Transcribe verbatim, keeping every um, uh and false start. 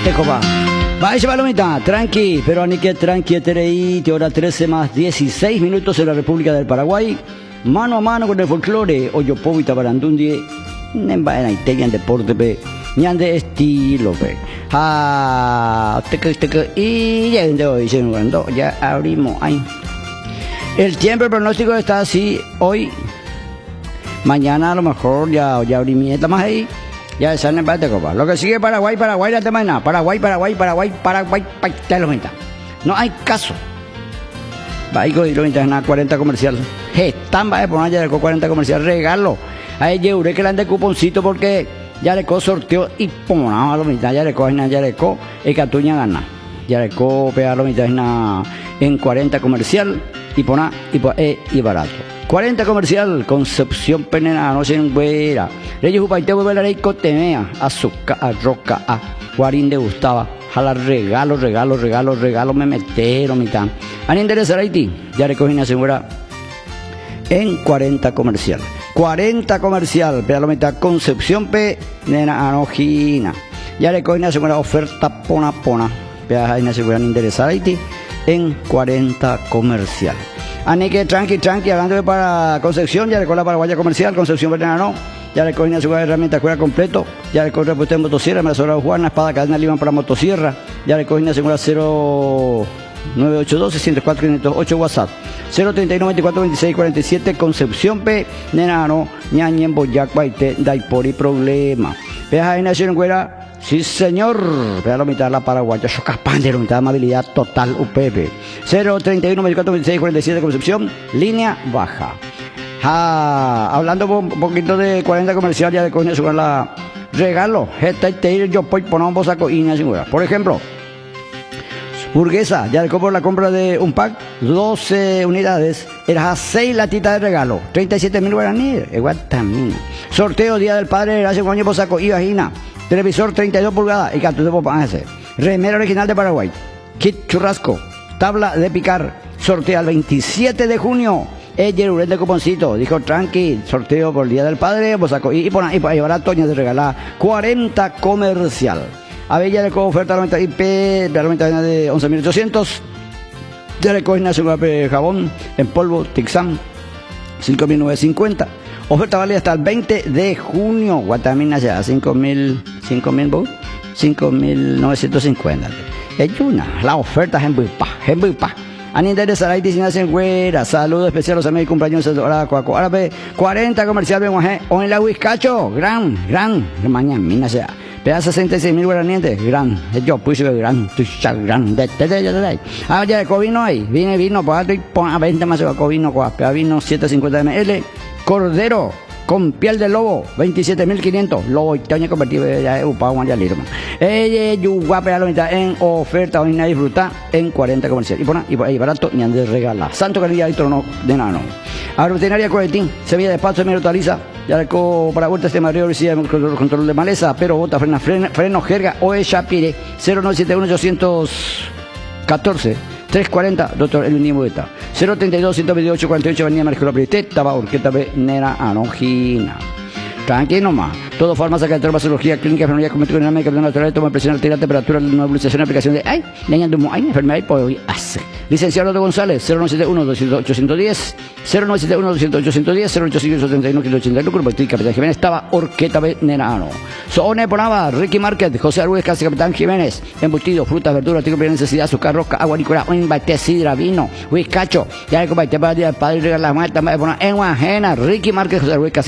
te copa. Vaya palomita, tranqui, pero ni que tranqui, tereí, hora trece más dieciséis minutos en la República del Paraguay. Mano a mano con el folclore, Oyopovo y Tabarandundie, Nembaena y Tegan Deporte, pe, ñande estilo, pe. Ah, teque, teque, y ya de hoy, segundo, ya abrimos ahí. El tiempo, el pronóstico está así hoy. Mañana a lo mejor ya, ya abrimos más ahí. Ya salen para de copa. Lo que sigue Paraguay, Paraguay, la semana. Paraguay, Paraguay, Paraguay, Paraguay, Paraguay, no hay caso. Va y lo en la cuarenta comercial. Están va a poner ya de cuarenta comercial. Regalo. Ahí lleuré que le han de cuponcito porque ya le co sorteo y ponamos a lo mitad. Ya le co, ya le co, y Catuña gana. Ya le co, pegar lo mitad en cuarenta comercial y poner y, e, y barato. cuarenta comercial, Concepción Penena, no se enguera. Reyes Upaite, vuelve la cotemea, azúcar, a roca, a Guarín de Gustava, jala regalo, regalo, regalo, regalo, me metero, mitad. Han interesado Haití, ya recogí una segura en cuarenta comercial. cuarenta comercial, pero la mitad, Concepción Penena, Anojina. Ya recogí una segura oferta pona, pona, pero hay una segura interesada Haití en cuarenta comercial. Ani que tranqui, tranqui, hablando para Concepción, ya recoge la Paraguaya comercial, Concepción Penena no. Ya le cogí una segura de herramientas cuera completo, ya le cogí repuesto en motosierra, me la sobra Juana, espada, cadena Lima para motosierra, ya le cogí una segura cero nueve ocho dos, seis cero cuatro, quinientos ocho WhatsApp, cero treinta y uno, veinticuatro, veintiséis, cuarenta y siete, Concepción P, Nenano, Ñañen, Boyac, Baite, Daipori, problema. Veja en Nación Cuera, sí señor, vea la mitad de la Paraguaya, Chocapán de la mitad de amabilidad total U P P, cero treinta y uno, veinticuatro, veintiséis, cuarenta y siete, Concepción, línea baja. Ah, hablando un poquito de cuarenta comercial, ya de coño segura la regalo. Yo voy poner un saco y segura. Por ejemplo, burguesa, ya le compro la compra de un pack, doce unidades, era seis latitas de regalo, treinta y siete mil guaraníes, igual también. Sorteo Día del Padre, hace un año por saco y vagina. Televisor treinta y dos pulgadas y canto de popa ese. Remera original de Paraguay. Kit churrasco, tabla de picar, sorteo el veintisiete de junio. Ella de cuponcito, dijo tranqui, sorteo por el Día del Padre, pues saco, y, y por ahí llevará Toña de regalar cuarenta comercial. A ver, ya le cojo oferta noventa I P, la noventa de once mil ochocientos. Ya le cojo nacional de jabón en polvo, Tixan, cinco mil novecientos cincuenta. Oferta válida hasta el veinte de junio. Guatamina ya, cinco mil, cinco mil, cinco mil novecientos cincuenta. Es una, la oferta es en Buipa, en Buipa. Anita de Saray, Dicinación Güera, saludos especiales a los amigos cumpleaños de Coaco Árabe, cuarenta comercial, Benguaje, o en la Huizcacho, gran, gran, mañana, mina sea, peda sesenta y seis mil guaranientes, gran, yo puse gran, tucha, gran, de, de, de, de, de, ah, ya de covino ahí, viene vino, pagate y pon a veinte más de covino, peda vino setecientos cincuenta mililitros, cordero, con piel de lobo, veintisiete mil quinientos, lobo y taña convertido ya upado ya lirma. Eh, yuguape a la mitad en oferta, hoy nadie disfruta en cuarenta comercial. Y pone, y por ahí barato, ni andes regala. Santo calidad y trono de nano. Agroveterinaria Coetín, semilla de pasto, me hortaliza, ya le co para vuelta este Mario Lucía, control de maleza, pero bota, frena, freno, freno, jerga, O E Shapire, cero nueve siete uno, ochocientos catorce. trescientos cuarenta, doctor Elvin Bueta. cero treinta y dos, ciento veintiocho, cuarenta y ocho, Avenida Marquero Priste, Taba, Orqueta, Nera, Anojina. Tranquilo nomás. Todo farmacia, cartera, basología, clínica, enfermería, cosmético, dinámica, campeón natural, toma presión, altera, temperatura, nebulización, aplicación de ay, leña de humo, ay, enfermedad y pues hace. Licenciado Otto González, cero nueve siete uno, doscientos, ochocientos diez, cero nueve siete uno, doscientos, ochocientos diez, cero ocho cinco, setenta y uno, ochenta y uno, Curva, Capitán Jiménez, Taba, Orqueta, Nerano. Soone Ponaba, Ricky Market, José Arúez, Casi Capitán Jiménez, embutido, frutas, verduras, artículos de necesidad, azúcar, rosca, agua, nicola, un bate, sidra, vino, huizcacho, ya le compartí para el padre regalar la muerta, en una ajena, Ricky Market, José Arúez, Casi